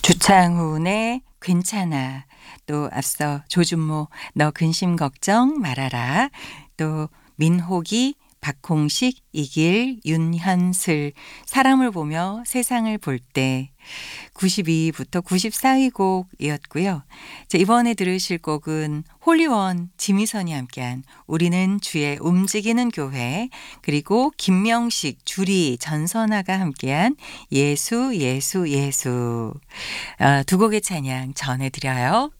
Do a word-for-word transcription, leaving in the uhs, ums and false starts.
주창훈의 괜찮아. 또 앞서 조준모 너 근심 걱정 말아라. 또 민호기 박홍식 이길 윤현슬 사람을 보며 세상을 볼 때 구십이 위부터 구십사 위 곡이었고요. 자, 이번에 들으실 곡은 홀리원 지미선이 함께한 우리는 주의 움직이는 교회, 그리고 김명식 주리 전선아가 함께한 예수 예수 예수, 아, 두 곡의 찬양 전해드려요.